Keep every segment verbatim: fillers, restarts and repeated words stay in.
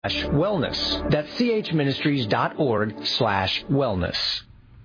wellness. That's chministries.org slash wellness.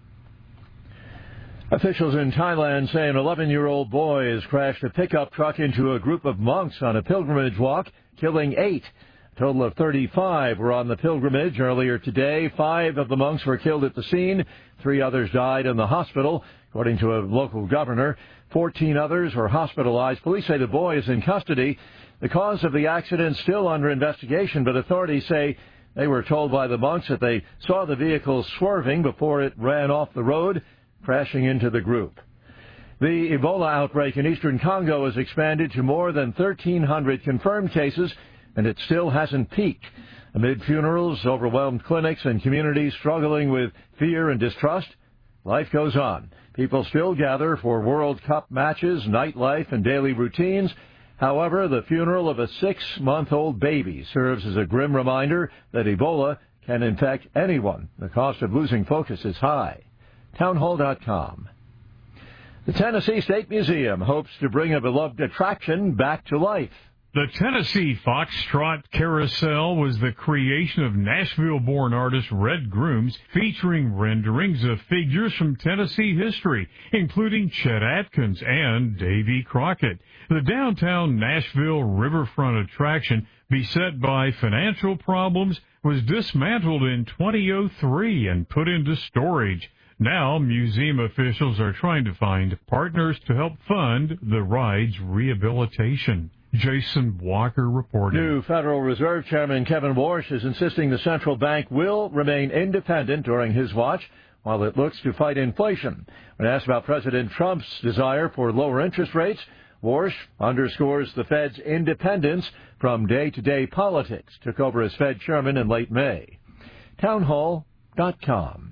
Officials in Thailand say an eleven-year-old boy has crashed a pickup truck into a group of monks on a pilgrimage walk, killing eight. A total of thirty-five were on the pilgrimage earlier today. Five of the monks were killed at the scene. Three others died in the hospital, according to a local governor. Fourteen others were hospitalized. Police say the boy is in custody. The cause of the accident still under investigation, but authorities say they were told by the monks that they saw the vehicle swerving before it ran off the road, crashing into the group. The Ebola outbreak in eastern Congo has expanded to more than thirteen hundred confirmed cases, and it still hasn't peaked. Amid funerals, overwhelmed clinics, and communities struggling with fear and distrust, life goes on. People still gather for World Cup matches, nightlife, and daily routines. However, the funeral of a six-month-old baby serves as a grim reminder that Ebola can infect anyone. The cost of losing focus is high. townhall dot com. The Tennessee State Museum hopes to bring a beloved attraction back to life. The Tennessee Foxtrot Carousel was the creation of Nashville-born artist Red Grooms, featuring renderings of figures from Tennessee history, including Chet Atkins and Davy Crockett. The downtown Nashville riverfront attraction, beset by financial problems, was dismantled in two thousand three and put into storage. Now, museum officials are trying to find partners to help fund the ride's rehabilitation. Jason Walker reporting. New Federal Reserve Chairman Kevin Warsh is insisting the central bank will remain independent during his watch while it looks to fight inflation. When asked about President Trump's desire for lower interest rates, Warsh underscores the Fed's independence from day-to-day politics. Took over as Fed chairman in late May. townhall dot com.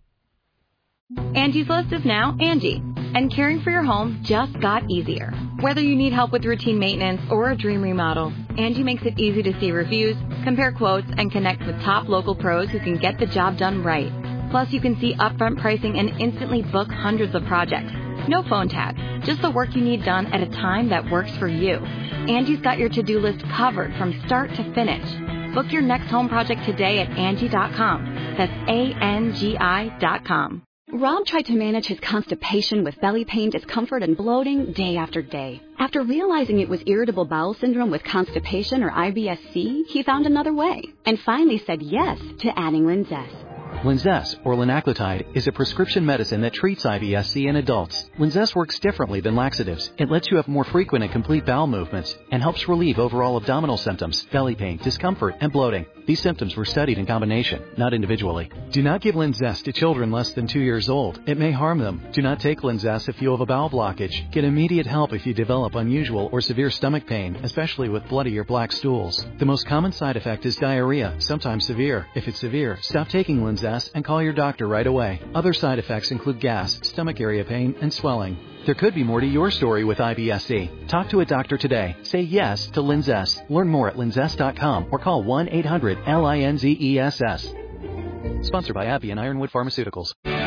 Angie's List is now Angie, and caring for your home just got easier. Whether you need help with routine maintenance or a dream remodel, Angie makes it easy to see reviews, compare quotes, and connect with top local pros who can get the job done right. Plus, you can see upfront pricing and instantly book hundreds of projects. No phone tag, just the work you need done at a time that works for you. Angie's got your to-do list covered from start to finish. Book your next home project today at Angie dot com. That's A N G I dot com. Rob tried to manage his constipation with belly pain, discomfort, and bloating day after day. After realizing it was irritable bowel syndrome with constipation or I B S C, he found another way and finally said yes to adding Linzess. Linzess, or linaclotide, is a prescription medicine that treats I B S C in adults. Linzess works differently than laxatives. It lets you have more frequent and complete bowel movements and helps relieve overall abdominal symptoms, belly pain, discomfort, and bloating. These symptoms were studied in combination, not individually. Do not give Linzess to children less than two years old. It may harm them. Do not take Linzess if you have a bowel blockage. Get immediate help if you develop unusual or severe stomach pain, especially with bloody or black stools. The most common side effect is diarrhea, sometimes severe. If it's severe, stop taking Linzess and call your doctor right away. Other side effects include gas, stomach area pain, and swelling. There could be more to your story with I B S C. Talk to a doctor today. Say yes to Linzess. Learn more at linzess dot com or call one eight hundred L I N Z E S S. Sponsored by AbbVie and Ironwood Pharmaceuticals.